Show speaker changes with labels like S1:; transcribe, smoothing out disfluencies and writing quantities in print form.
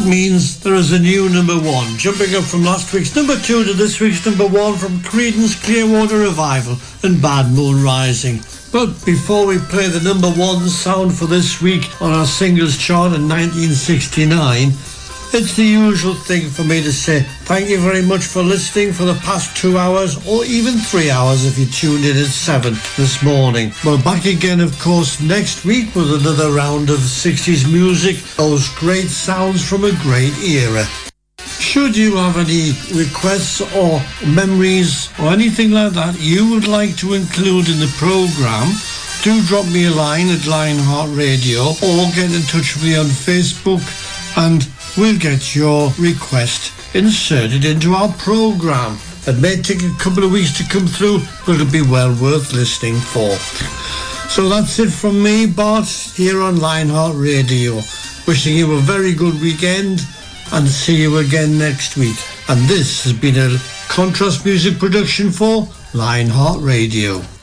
S1: That means there is a new number one, jumping up from last week's number two to this week's number one from Creedence Clearwater Revival and Bad Moon Rising. But before we play the number one sound for this week on our singles chart in 1969, it's the usual thing for me to say thank you very much for listening for the past 2 hours, or even 3 hours if you tuned in at 7 this morning. Well, back again, of course, next week with another round of 60s music, those great sounds from a great era. Should you have any requests or memories or anything like that you would like to include in the programme, do drop me a line at Lionheart Radio or get in touch with me on Facebook and we'll get your request inserted into our programme. It may take a couple of weeks to come through, but it'll be well worth listening for. So that's it from me, Bart, here on Lionheart Radio. Wishing you a very good weekend and see you again next week. And this has been a Contrast Music production for Lionheart Radio.